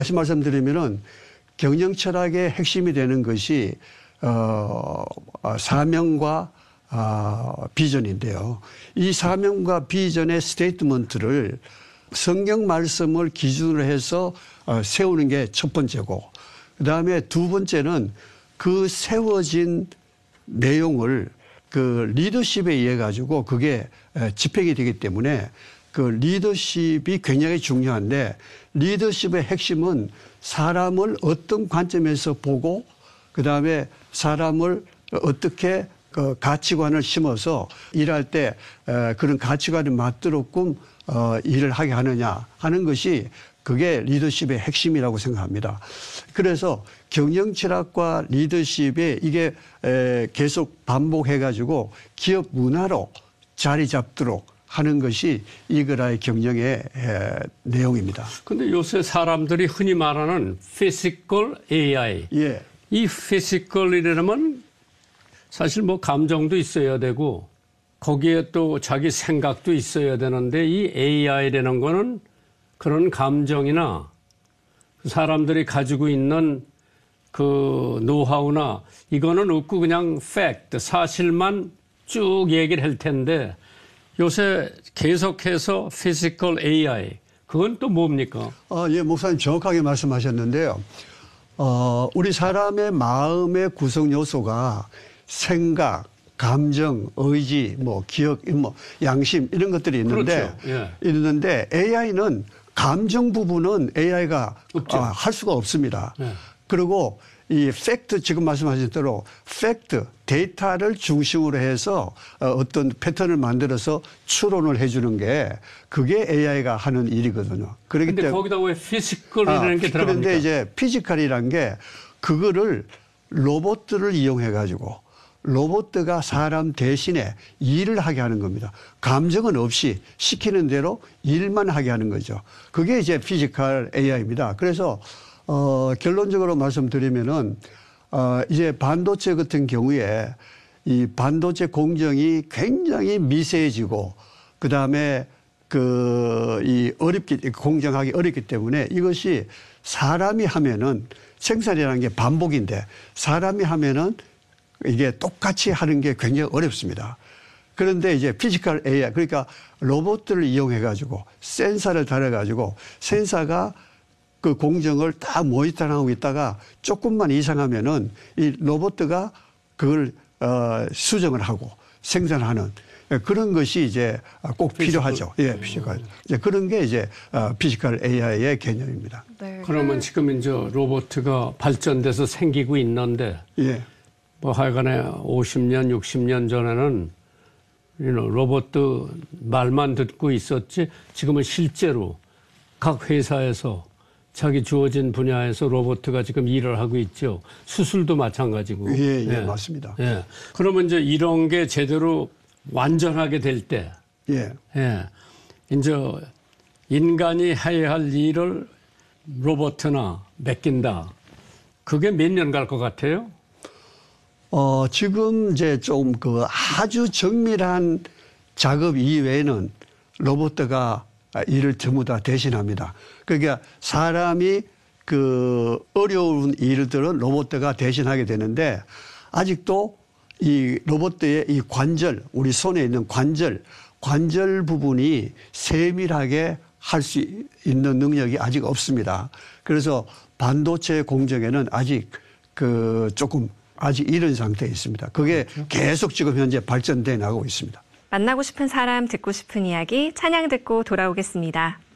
다시 말씀드리면은 경영 철학의 핵심이 되는 것이 사명과 비전인데요. 이 사명과 비전의 스테이트먼트를 성경 말씀을 기준으로 해서 세우는 게 첫 번째고, 그다음에 두 번째는 그 세워진 내용을 그 리더십에 의해 가지고 그게 집행이 되기 때문에 그 리더십이 굉장히 중요한데, 리더십의 핵심은 사람을 어떤 관점에서 보고 그다음에 사람을 어떻게 그 가치관을 심어서 일할 때 그런 가치관에 맞도록끔 일을 하게 하느냐 하는 것이 그게 리더십의 핵심이라고 생각합니다. 그래서 경영 철학과 리더십이 이게 계속 반복해 가지고 기업 문화로 자리 잡도록 하는 것이 이그라의 경영의 내용입니다. 그런데 요새 사람들이 흔히 말하는 피지컬 AI. 예. 이 피지컬이라면 사실 뭐 감정도 있어야 되고 거기에 또 자기 생각도 있어야 되는데, 이 AI라는 거는 그런 감정이나 사람들이 가지고 있는 그 노하우나 이거는 없고 그냥 팩트, 사실만 쭉 얘기를 할 텐데, 요새 계속해서 피지컬 AI, 그건 또 뭡니까? 예, 목사님 정확하게 말씀하셨는데요. 우리 사람의 마음의 구성 요소가 생각, 감정, 의지, 뭐 기억, 뭐 양심 이런 것들이 있는데, 그렇죠. 예. 있는데 AI는 감정 부분은 AI가 할 수가 없습니다. 예. 그리고 이 팩트, 지금 말씀하신 대로 팩트, 데이터를 중심으로 해서 어떤 패턴을 만들어서 추론을 해주는 게 그게 AI가 하는 일이거든요. 그런데 거기다 왜 피지컬이라는 게 들어갑니까? 그런데 이제 피지컬이라는 게 그거를 로봇들을 이용해 가지고 로봇가 사람 대신에 일을 하게 하는 겁니다. 감정은 없이 시키는 대로 일만 하게 하는 거죠. 그게 이제 피지컬 AI입니다. 그래서 결론적으로 말씀드리면은 이제 반도체 같은 경우에 이 반도체 공정이 굉장히 미세해지고 그다음에 이 공정하기 어렵기 때문에 이것이 사람이 하면은 생산이라는 게 반복인데 사람이 하면은 이게 똑같이 하는 게 굉장히 어렵습니다. 그런데 이제 피지컬 AI, 그러니까 로봇들을 이용해 가지고 센서를 달아 가지고 센서가 그 공정을 다 모니터링하고 있다가 조금만 이상하면은 이 로봇가 그걸 수정을 하고 생산하는 그런 것이 이제 꼭 필요하죠. 예, 피지컬. 이제 그런 게 이제 피지컬 AI의 개념입니다. 네. 그러면 지금 이제 로봇가 발전돼서 생기고 있는데, 예. 뭐 하여간에 50년, 60년 전에는 로봇도 말만 듣고 있었지, 지금은 실제로 각 회사에서 자기 주어진 분야에서 로봇가 지금 일을 하고 있죠. 수술도 마찬가지고. 예, 예, 맞습니다. 예. 그러면 이제 이런 게 제대로 완전하게 될 때, 예. 예. 이제 인간이 해야 할 일을 로봇나 맡긴다. 그게 몇 년 갈 것 같아요? 지금 이제 좀 아주 정밀한 작업 이외에는 로봇가 일을 전부 다 대신합니다. 그러니까 사람이 어려운 일들은 로봇가 대신하게 되는데, 아직도 이 로봇의 이 관절, 우리 손에 있는 관절 부분이 세밀하게 할 수 있는 능력이 아직 없습니다. 그래서 반도체 공정에는 아직 조금 아직 이른 상태에 있습니다. 그게 그렇죠. 계속 지금 현재 발전돼 나가고 있습니다. 만나고 싶은 사람, 듣고 싶은 이야기, 찬양 듣고 돌아오겠습니다.